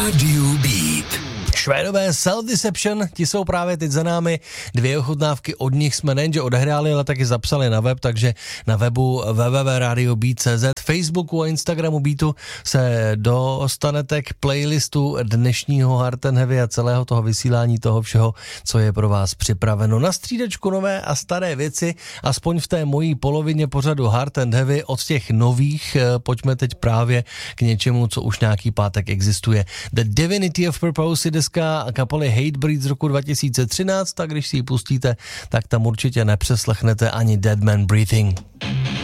Radio Beat. Švédové Self Deception, ti jsou právě teď za námi, 2 ochutnávky od nich jsme nejenže odehráli, ale taky zapsali na web, takže na webu www.radiobeat.cz, Facebooku a Instagramu Beatu se dostanete k playlistu dnešního Hard and Heavy a celého toho vysílání toho všeho, co je pro vás připraveno. Na střídačku nové a staré věci, aspoň v té mojí polovině pořadu Hard and Heavy, od těch nových pojďme teď právě k něčemu, co už nějaký pátek existuje. The Divinity of Purpose je deska kapely Hatebreed z roku 2013, tak když si ji pustíte, tak tam určitě nepřeslechnete ani Dead Man Breathing.